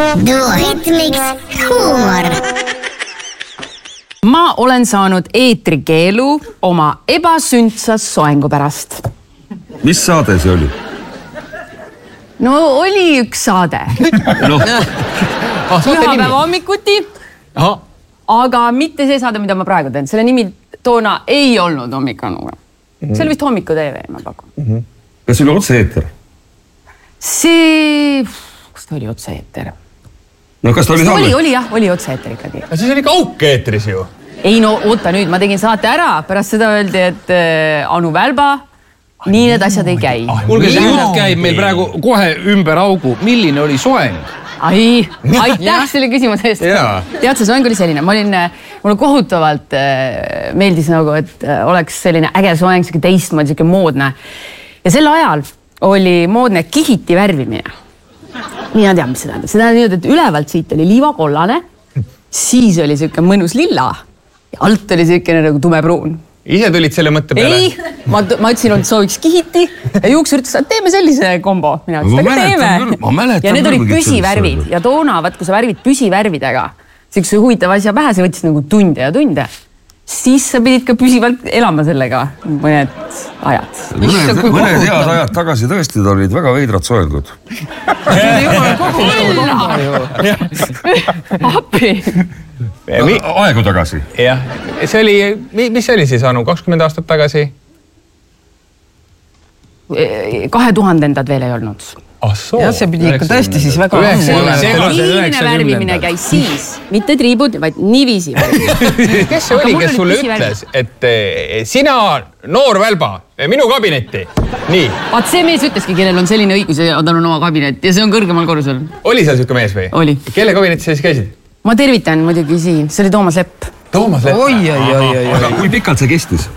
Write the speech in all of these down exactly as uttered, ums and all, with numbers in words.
Duohitmiks huumor. Ma olen saanud eetrikeelu oma ebasündsas soengu pärast. Mis saade see oli? No oli üks saade. No. Pühapäeva hommikuti. Aha. Aga mitte see saade, mida ma praegu teen. Selle nimi toona ei olnud Hommikanu. See oli vist Hommiku T V, ma pakun. Kas oli otse-eeter? See... Kas ta oli otse-eeter? No kas ta oli saade? Oli, oli jah, oli otse-eeter ikkagi. Ja siis oli kauk-eetris ju. Ei no, oota nüüd, ma tegin saate ära. Pärast seda öeldi, et Anu Välba, nii need asjad ei käi. Kuulge, see jutt käib meil praegu kohe ümber augu. Milline oli soeng? Ai, aitäh selle küsimuse eest. Tead, see soeng oli selline. Ma olin, mulle kohutavalt meeldis nagu, et oleks selline äge soeng, selline teistmoodi, selline moodne. Ja sel ajal oli moodne kihiti värvimine. Mina tean, mis see tähendab. See tähendab, et ülevalt siit oli liivakollane, siis oli selline mõnus lilla ja alt oli selline nagu tumepruun. Ise tulid selle mõtte peale? Ei, ma, ma ütlesin, et sooviks kihiti ja juuks üritas, et teeme sellise kombo. Mina ütlesin, aga teeme. Ja need olid püsivärvid ja toona, vaat kui sa värvid püsivärvidega, siukse huvitav asja pähe, see võttis nagu tunde ja tunde. Siis sa pidid ka püsivalt elama sellega mõned ajad. Mõned, mõned head ajad tagasi tõesti olid väga veidrad soengud. Appi. Aegu tagasi. Jah. See oli, mis oli siis Anu, kakskümmend aastat tagasi? Kahe tuhandendad veel ei olnud. Ah, soo. Ja see pidi ikka tõesti siis väga Liiline värvimine käis siis, mitte triibud, vaid niiviisi. Kes see oli, kes sulle ütles, et sina, noor Välba, minu kabinetti? Nii. Vaat see mees ütleski, kellel on selline õigus ja tal on oma kabinet ja see on kõrgemal korrusel. Oli seal siuke mees või? Oli. Kelle kabinetis sa siis käisid? Ma tervitan muidugi siin, see oli Toomas Lepp. Toomas Lepp? Oi, oi, oi, oi. Aga kui pikalt see kestis?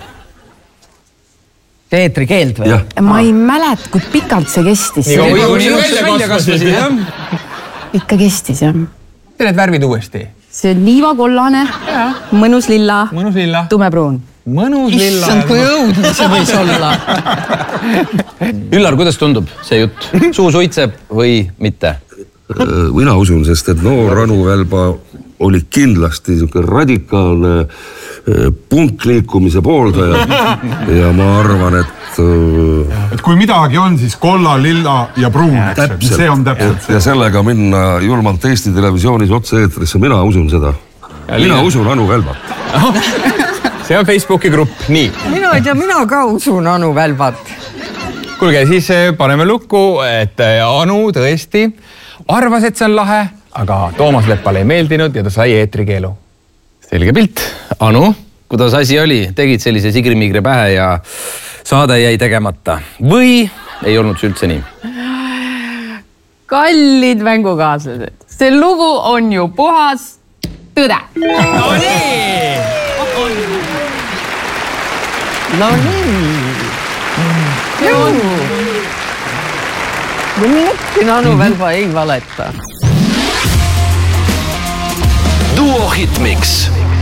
Eetri keeld või? Ma ei mäleta, kui pikalt see kestis. Nii kui välja kasvasid, jah? Ikka kestis, jah. Te need värvid uuesti? See on liivakollane, mõnus lilla, mõnus lilla. tumepruun. Mõnus lilla. Issand, kui õudne see võis olla. Üllar, kuidas tundub see jutt? Suu suitseb või mitte? Mina usun, sest et noor Anu Välba oli kindlasti radikaalne punkliikumise pooldaja ja ma arvan, et... Et kui midagi on, siis kolla, lilla ja pruun. See on täpselt. Ja sellega minna julmalt Eesti Televisioonis otse-eetrisse, mina usun seda. Mina usun Anu Välbat. See on Facebooki grupp, nii. Mina ei tea, mina ka usun Anu Välbat. Kuulge, siis paneme lukku, et Anu tõesti arvas, et see on lahe, aga Toomas Leppale ei meeldinud ja ta sai eetrikeelu. Selge pilt. Anu, kuidas asi oli? Tegid sellise sigrimigre pähe ja saade jäi tegemata. Või ei olnud see üldse nii? Kallid mängukaaslased, see lugu on ju puhas tõde. No nii! No nii! Jõu! Ja ma mõtlen, Anu Välba ei valeta. Duohitmiks.